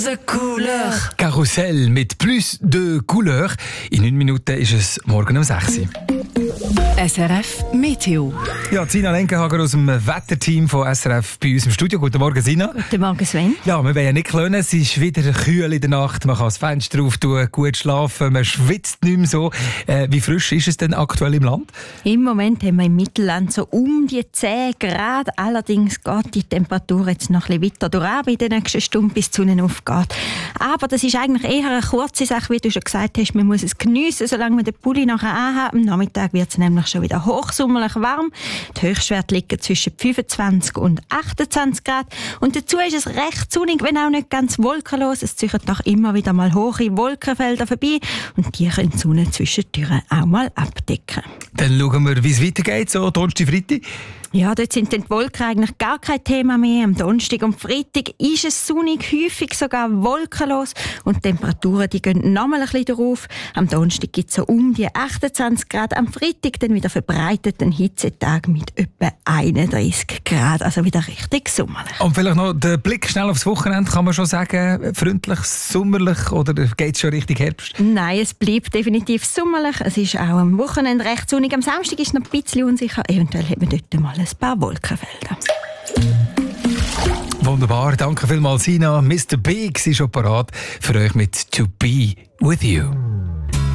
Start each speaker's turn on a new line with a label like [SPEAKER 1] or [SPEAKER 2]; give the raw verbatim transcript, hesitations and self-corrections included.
[SPEAKER 1] The Couleur.
[SPEAKER 2] Karussell mit plus de Couleur. In neun Minuten ist es morgen um sechs Uhr.
[SPEAKER 1] S R F Meteo.
[SPEAKER 2] Ja, Sina Lenkenhager aus dem Wetterteam von S R F bei uns im Studio. Guten Morgen, Sina.
[SPEAKER 1] Guten Morgen, Sven.
[SPEAKER 2] Ja, wir wollen ja nicht klönen. Es ist wieder kühl in der Nacht. Man kann das Fenster auftun, gut schlafen. Man schwitzt nicht mehr so. Äh, wie frisch ist es denn aktuell im Land?
[SPEAKER 1] Im Moment haben wir im Mittelland so um die zehn Grad. Allerdings geht die Temperatur jetzt noch ein bisschen weiter durch in den nächsten Stunden, bis die Sonne aufgeht. Aber das ist eigentlich eher eine kurze Sache, wie du schon gesagt hast. Man muss es geniessen, solange man den Pulli nachher anhat. Am Nachmittag wird es nämlich schon wieder hochsommerlich warm. Die Höchstwerte liegen zwischen fünfundzwanzig und achtundzwanzig Grad. Und dazu ist es recht sonnig, wenn auch nicht ganz wolkenlos. Es ziehen doch immer wieder mal hohe Wolkenfelder vorbei. Und die können die Sonne zwischendurch auch mal abdecken.
[SPEAKER 2] Dann schauen wir, wie es weitergeht, so Donnerstag, Freitag.
[SPEAKER 1] Ja, dort sind die Wolken eigentlich gar kein Thema mehr. Am Donnerstag und Freitag ist es sonnig, häufig sogar wolkenlos. Und die Temperaturen die gehen nochmal ein bisschen drauf. Am Donnerstag gibt es so um die achtundzwanzig Grad. Am Freitag dann wieder verbreitet ein Hitzetag mit etwa einunddreißig Grad. Also wieder richtig sommerlich.
[SPEAKER 2] Und vielleicht noch der Blick schnell aufs Wochenende. Kann man schon sagen, freundlich, sommerlich oder geht es schon Richtung Herbst?
[SPEAKER 1] Nein, es bleibt definitiv sommerlich. Es ist auch am Wochenende recht sonnig. Am Samstag ist es noch ein bisschen unsicher. Eventuell hat man dort mal ein paar Wolkenfelder.
[SPEAKER 2] Wunderbar, danke vielmals, Sina. Mister Biggs ist schon parat für euch mit «To Be With You».